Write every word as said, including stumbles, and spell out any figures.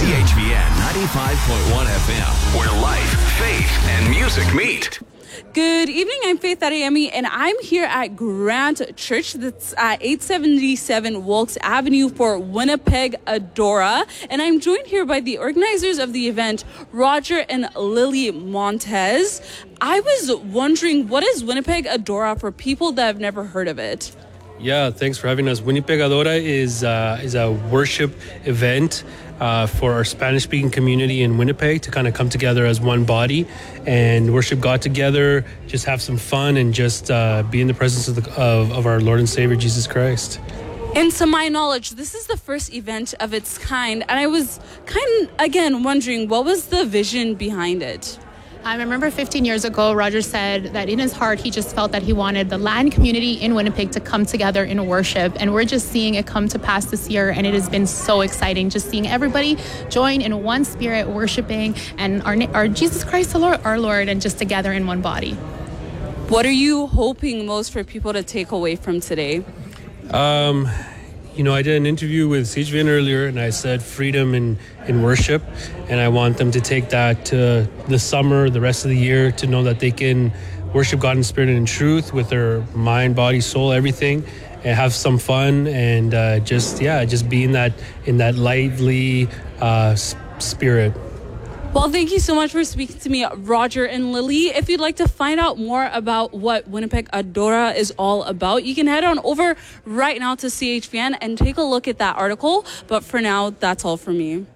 H V N ninety-five point one F M, where life, faith, and music meet. Good evening, I'm Faith Adeyemi, and I'm here at Grant Church. That's at eight seventy-seven Wilkes Avenue for Winnipeg Adora. And I'm joined here by the organizers of the event, Roger and Lily Montez. I was wondering, what is Winnipeg Adora for people that have never heard of it? Yeah, thanks for having us. Winnipeg Adora is uh, is a worship event uh, for our Spanish-speaking community in Winnipeg to kind of come together as one body and worship God together, just have some fun, and just uh, be in the presence of, the, of, of our Lord and Savior, Jesus Christ. And to my knowledge, this is the first event of its kind, and I was kind of, again, wondering, what was the vision behind it? I remember fifteen years ago, Roger said that in his heart, he just felt that he wanted the Latin community in Winnipeg to come together in worship. And we're just seeing it come to pass this year. And it has been so exciting just seeing everybody join in one spirit, worshiping and our, our Jesus Christ, the Lord, our Lord, and just together in one body. What are you hoping most for people to take away from today? Um, you know, I did an interview with C H V N earlier, and I said freedom in, in worship. And I want them to take that to the summer, the rest of the year, to know that they can worship God in spirit and in truth with their mind, body, soul, everything, and have some fun, and uh, just, yeah, just be in that, in that lively uh, spirit. Well, thank you so much for speaking to me, Roger and Lily. If you'd like to find out more about what Winnipeg Adora is all about, you can head on over right now to C H V N and take a look at that article. But for now, that's all for me.